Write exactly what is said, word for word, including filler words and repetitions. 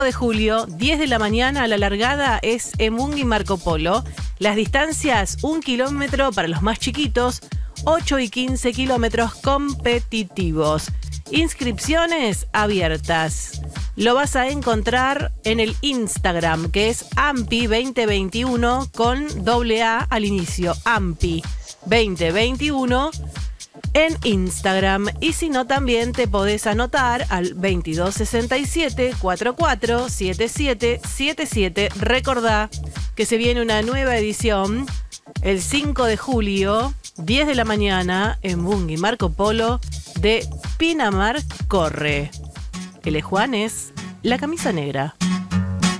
de julio, diez de la mañana, la largada es Emungi Marco Polo. Las distancias, un kilómetro para los más chiquitos, ocho y quince kilómetros competitivos. Inscripciones abiertas. Lo vas a encontrar en el Instagram, que es Ampi veinte veintiuno con doble A al inicio. Ampi veinte veintiuno en Instagram. Y si no, también te podés anotar al veintidós sesenta y siete, cuarenta y cuatro, setenta y siete setenta y siete. Recordá que se viene una nueva edición el cinco de julio, diez de la mañana, en Bungi Marco Polo de Pinamar Corre. El Juan es la camisa negra.